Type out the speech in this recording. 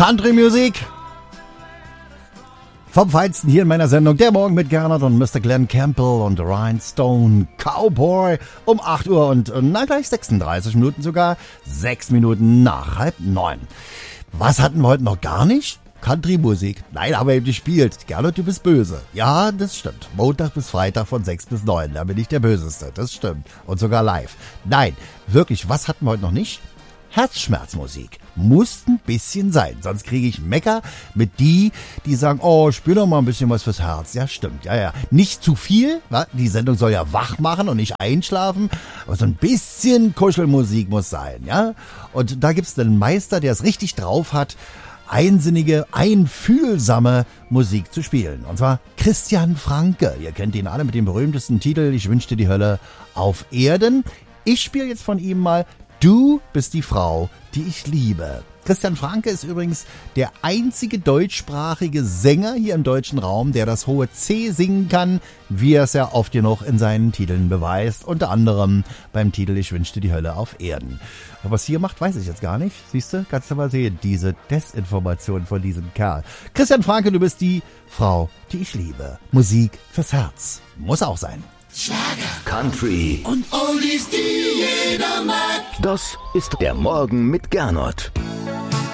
Country-Musik vom Feinsten hier in meiner Sendung. Der Morgen mit Gernot und Mr. Glenn Campbell und Rhinestone Cowboy um 8 Uhr und gleich 36 Minuten sogar. 6 Minuten nach 8:30. Was hatten wir heute noch gar nicht? Country-Musik. Nein, aber eben gespielt. Gernot, du bist böse. Ja, das stimmt. Montag bis Freitag von 6 bis 9. Da bin ich der Böseste. Das stimmt. Und sogar live. Nein, wirklich, was hatten wir heute noch nicht? Herzschmerzmusik. Muss ein bisschen sein, sonst kriege ich Mecker mit die sagen, oh, spiel doch mal ein bisschen was fürs Herz. Ja, stimmt, ja. Nicht zu viel, wa? Die Sendung soll ja wach machen und nicht einschlafen, aber so ein bisschen Kuschelmusik muss sein, ja. Und da gibt's einen Meister, der es richtig drauf hat, einsinnige, einfühlsame Musik zu spielen. Und zwar Christian Franke. Ihr kennt ihn alle mit dem berühmtesten Titel, Ich wünschte die Hölle auf Erden. Ich spiele jetzt von ihm mal Du bist die Frau, die ich liebe. Christian Franke ist übrigens der einzige deutschsprachige Sänger hier im deutschen Raum, der das hohe C singen kann, wie er es ja oft genug in seinen Titeln beweist. Unter anderem beim Titel Ich wünschte die Hölle auf Erden. Was hier macht, weiß ich jetzt gar nicht. Siehst du, kannst du mal sehen, diese Desinformation von diesem Kerl. Christian Franke, du bist die Frau, die ich liebe. Musik fürs Herz. Muss auch sein. Schlager, Country und Oldies, die jeder mag. Das ist der Morgen mit Gernot.